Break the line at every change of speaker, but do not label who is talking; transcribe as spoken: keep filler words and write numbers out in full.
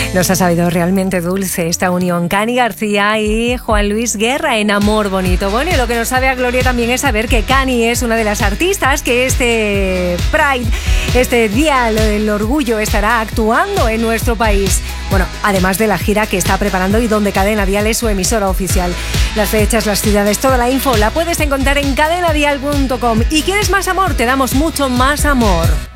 Nos ha sabido realmente dulce esta unión. Cani García y Juan Luis Guerra en Amor Bonito. Bueno, y lo que nos sabe a gloria también es saber que Cani es una de las artistas que este Pride, este Día del Orgullo, estará actuando en nuestro país. Bueno, además de la gira que está preparando y donde Cadena Dial es su emisora oficial. Las fechas, las ciudades, toda la info la puedes encontrar en cadena dial punto com. ¿Y quieres más amor? Te damos mucho más amor.